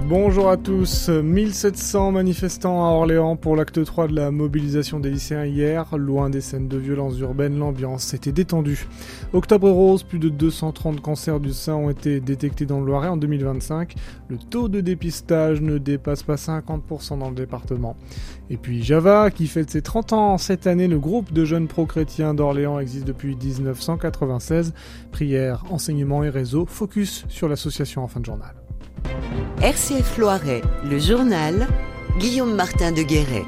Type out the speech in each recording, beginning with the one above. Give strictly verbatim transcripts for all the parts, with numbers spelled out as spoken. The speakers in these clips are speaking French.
Bonjour à tous. mille sept cents manifestants à Orléans pour l'acte trois de la mobilisation des lycéens hier. Loin des scènes de violence urbaine, l'ambiance était détendue. Octobre rose, plus de deux cent trente cancers du sein ont été détectés dans le Loiret en deux mille vingt-cinq. Le taux de dépistage ne dépasse pas cinquante pour cent dans le département. Et puis Java, qui fête ses trente ans cette année, le groupe de jeunes pro-chrétiens d'Orléans existe depuis dix-neuf cent quatre-vingt-seize. Prières, enseignements et réseaux, focus sur l'association en fin de journal. R C F Loiret, le journal, Guillaume Martin de Guéret.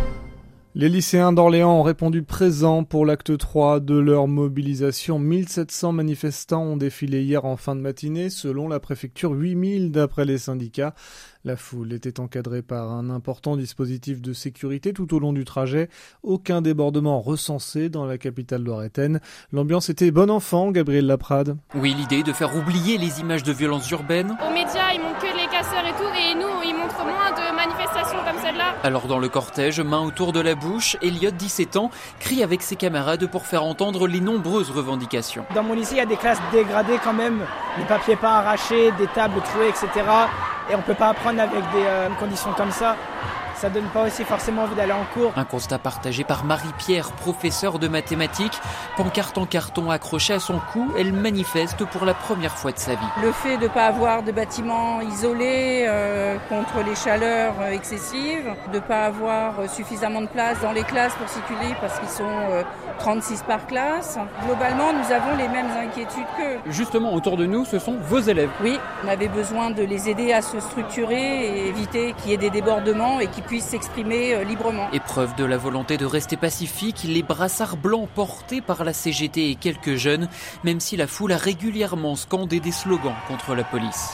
Les lycéens d'Orléans ont répondu présents pour l'acte trois de leur mobilisation. mille sept cents manifestants ont défilé hier en fin de matinée. Selon la préfecture, huit mille d'après les syndicats. La foule était encadrée par un important dispositif de sécurité tout au long du trajet. Aucun débordement recensé dans la capitale loiretaine. L'ambiance était bon enfant, Gabriel Laprade. Oui, l'idée de faire oublier les images de violences urbaines. Aux médias, ils montrent que les casseurs et tout, et nous, ils montrent moins de manifestations comme celle-là. Alors dans le cortège, main autour de la bouche, Elliot, dix-sept ans, crie avec ses camarades pour faire entendre les nombreuses revendications. Dans mon lycée, il y a des classes dégradées quand même, des papiers peints arrachés, des tables trouées, et cetera. Et on ne peut pas apprendre avec des euh, conditions comme ça. Ça donne pas aussi forcément envie d'aller en cours. Un constat partagé par Marie-Pierre, professeure de mathématiques. Pancarte en carton accrochée à son cou, elle manifeste pour la première fois de sa vie. Le fait de ne pas avoir de bâtiments isolés euh, contre les chaleurs euh, excessives, de ne pas avoir euh, suffisamment de place dans les classes pour circuler parce qu'ils sont euh, trente-six par classe. Globalement, nous avons les mêmes inquiétudes qu'eux. Justement, autour de nous, ce sont vos élèves. Oui, on avait besoin de les aider à se structurer et éviter qu'il y ait des débordements et qu'ils puissent s'exprimer euh, librement. Épreuve de la volonté de rester pacifique, les brassards blancs portés par la C G T et quelques jeunes, même si la foule a régulièrement scandé des slogans contre la police.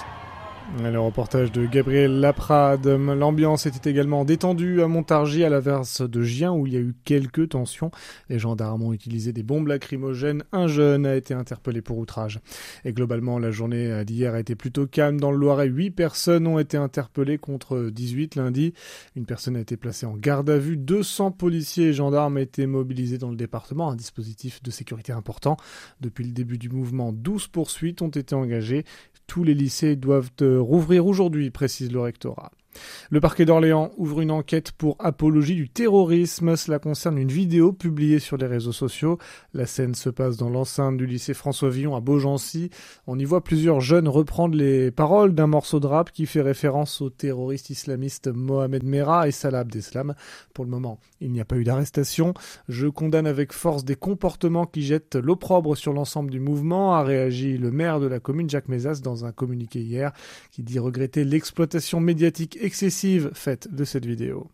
Le reportage de Gabriel Laprade. L'ambiance était également détendue à Montargis, à l'averse de Gien, où il y a eu quelques tensions. Les gendarmes ont utilisé des bombes lacrymogènes. Un jeune a été interpellé pour outrage. Et globalement, la journée d'hier a été plutôt calme. Dans le Loiret, huit personnes ont été interpellées contre dix-huit lundi. Une personne a été placée en garde à vue. deux cents policiers et gendarmes ont été mobilisés dans le département. Un dispositif de sécurité important. Depuis le début du mouvement, douze poursuites ont été engagées. Tous les lycées doivent rouvrir aujourd'hui, précise le rectorat. Le parquet d'Orléans ouvre une enquête pour apologie du terrorisme. Cela concerne une vidéo publiée sur les réseaux sociaux. La scène se passe dans l'enceinte du lycée François Villon à Beaugency. On y voit plusieurs jeunes reprendre les paroles d'un morceau de rap qui fait référence aux terroristes islamistes Mohamed Merah et Salah Abdeslam. Pour le moment, il n'y a pas eu d'arrestation. Je condamne avec force des comportements qui jettent l'opprobre sur l'ensemble du mouvement, a réagi le maire de la commune, Jacques Mézas, dans un communiqué hier, qui dit regretter l'exploitation médiatique excessive faite de cette vidéo.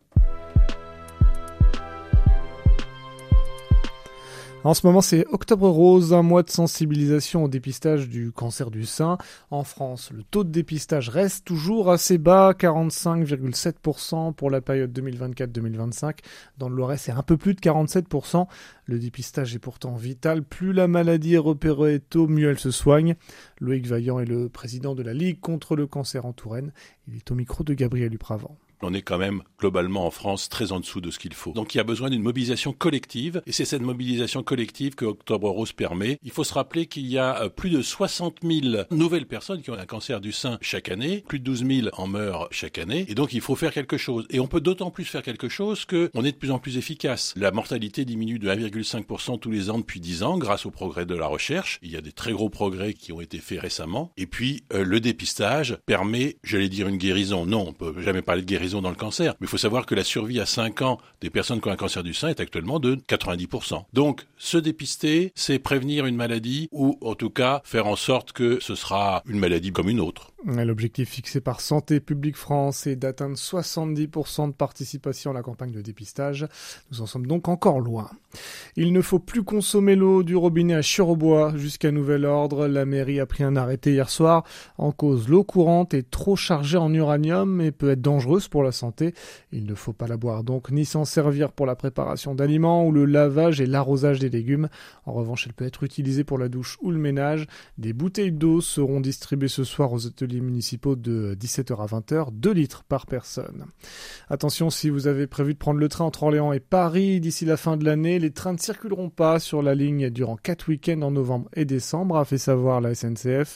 En ce moment, c'est Octobre Rose, un mois de sensibilisation au dépistage du cancer du sein. En France, le taux de dépistage reste toujours assez bas, quarante-cinq virgule sept pour cent pour la période deux mille vingt-quatre deux mille vingt-cinq. Dans le Loiret, c'est un peu plus de quarante-sept pour cent. Le dépistage est pourtant vital. Plus la maladie est repérée tôt, mieux elle se soigne. Loïc Vaillant est le président de la Ligue contre le cancer en Touraine. Il est au micro de Gabriel Upravant. On est quand même, globalement, en France, très en dessous de ce qu'il faut. Donc il y a besoin d'une mobilisation collective, et c'est cette mobilisation collective que Octobre Rose permet. Il faut se rappeler qu'il y a plus de soixante mille nouvelles personnes qui ont un cancer du sein chaque année, plus de douze mille en meurent chaque année, et donc il faut faire quelque chose. Et on peut d'autant plus faire quelque chose qu'on est de plus en plus efficace. La mortalité diminue de un virgule cinq pour cent tous les ans depuis dix ans, grâce au progrès de la recherche. Il y a des très gros progrès qui ont été faits récemment. Et puis, euh, le dépistage permet, j'allais dire une guérison. Non, on peut jamais parler de guérison dans le cancer, mais il faut savoir que la survie à cinq ans des personnes qui ont un cancer du sein est actuellement de quatre-vingt-dix pour cent. Donc, se dépister, c'est prévenir une maladie ou en tout cas faire en sorte que ce sera une maladie comme une autre. L'objectif fixé par Santé publique France est d'atteindre soixante-dix pour cent de participation à la campagne de dépistage. Nous en sommes donc encore loin. Il ne faut plus consommer l'eau du robinet à Chiraubois jusqu'à nouvel ordre. La mairie a pris un arrêté hier soir. En cause, l'eau courante est trop chargée en uranium et peut être dangereuse pour la santé. Il ne faut pas la boire donc ni s'en servir pour la préparation d'aliments ou le lavage et l'arrosage des légumes. En revanche, elle peut être utilisée pour la douche ou le ménage. Des bouteilles d'eau seront distribuées ce soir aux ateliers municipaux de dix-sept heures à vingt heures, deux litres par personne. Attention, si vous avez prévu de prendre le train entre Orléans et Paris d'ici la fin de l'année, les trains ne circuleront pas sur la ligne durant quatre week-ends en novembre et décembre, a fait savoir la S N C F.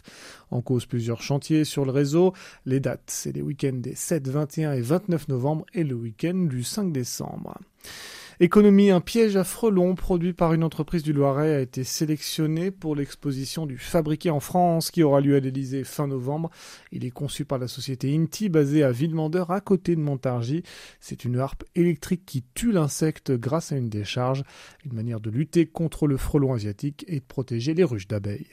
En cause plusieurs chantiers sur le réseau. Les dates, c'est les week-ends des sept, vingt et un et vingt-neuf novembre et le week-end du cinq décembre. Économie, un piège à frelons produit par une entreprise du Loiret a été sélectionné pour l'exposition du Fabriqué en France qui aura lieu à l'Élysée fin novembre. Il est conçu par la société Inti basée à Villemandeur à côté de Montargis. C'est une harpe électrique qui tue l'insecte grâce à une décharge, une manière de lutter contre le frelon asiatique et de protéger les ruches d'abeilles.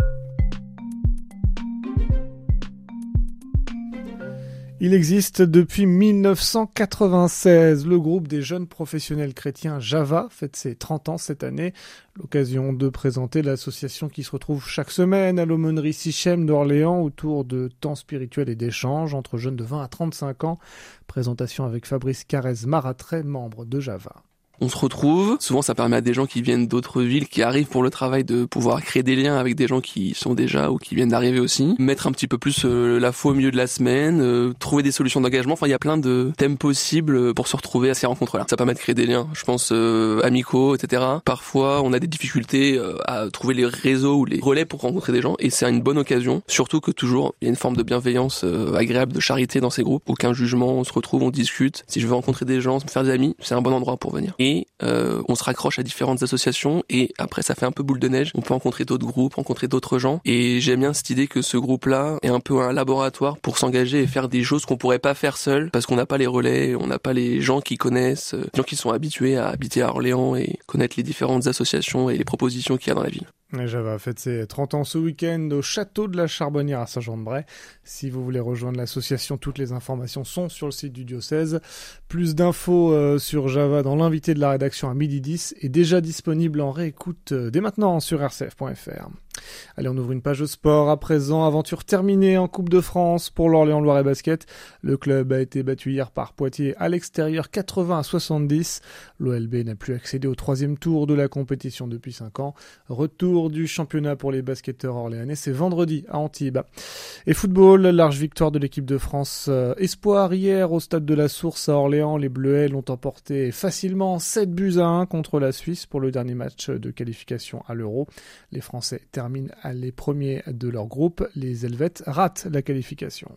Il existe depuis mille neuf cent quatre-vingt-seize. Le groupe des jeunes professionnels chrétiens Java fête ses trente ans cette année. L'occasion de présenter l'association qui se retrouve chaque semaine à l'aumônerie Sichem d'Orléans autour de temps spirituels et d'échanges entre jeunes de vingt à trente-cinq ans. Présentation avec Fabrice Carrez-Maratret, membre de Java. On se retrouve, souvent ça permet à des gens qui viennent d'autres villes, qui arrivent pour le travail, de pouvoir créer des liens avec des gens qui sont déjà ou qui viennent d'arriver aussi, mettre un petit peu plus euh, la foi au milieu de la semaine, euh, trouver des solutions d'engagement, enfin il y a plein de thèmes possibles pour se retrouver à ces rencontres-là. Ça permet de créer des liens, je pense euh, amicaux, et cetera. Parfois on a des difficultés euh, à trouver les réseaux ou les relais pour rencontrer des gens, et c'est une bonne occasion, surtout que toujours il y a une forme de bienveillance euh, agréable, de charité dans ces groupes, aucun jugement, on se retrouve, on discute. Si je veux rencontrer des gens, me faire des amis, c'est un bon endroit pour venir. Et euh, on se raccroche à différentes associations et après ça fait un peu boule de neige. On peut rencontrer d'autres groupes, rencontrer d'autres gens. Et j'aime bien cette idée que ce groupe-là est un peu un laboratoire pour s'engager et faire des choses qu'on pourrait pas faire seul parce qu'on n'a pas les relais, on n'a pas les gens qui connaissent, les gens qui sont habitués à habiter à Orléans et connaître les différentes associations et les propositions qu'il y a dans la ville. Java fête ses trente ans ce week-end au château de la Charbonnière à Saint-Jean-de-Bray. Si vous voulez rejoindre l'association, toutes les informations sont sur le site du diocèse. Plus d'infos euh, sur Java dans l'invité de la rédaction à midi dix est déjà disponible en réécoute euh, dès maintenant sur r c f point f r. Allez, on ouvre une page de sport à présent. Aventure terminée en Coupe de France pour l'Orléans Loiret Basket. Le club a été battu hier par Poitiers à l'extérieur quatre-vingts à soixante-dix. L'O L B n'a plus accédé au troisième tour de la compétition depuis cinq ans. Retour du championnat pour les basketteurs orléanais, c'est vendredi à Antibes. Et football, large victoire de l'équipe de France euh, Espoir hier au stade de la Source à Orléans. Les Bleuets l'ont emporté facilement sept buts à un contre la Suisse pour le dernier match de qualification à l'Euro. Les Français terminent les premiers de leur groupe. Les Helvètes ratent la qualification.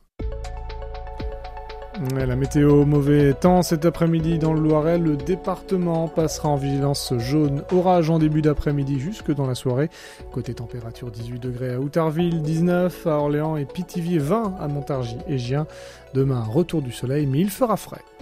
La météo, mauvais temps cet après-midi dans le Loiret. Le département passera en vigilance jaune orage en début d'après-midi jusque dans la soirée. Côté température, dix-huit degrés à Outarville, dix-neuf à Orléans et Pithiviers, vingt à Montargis et Gien. Demain, retour du soleil, mais il fera frais.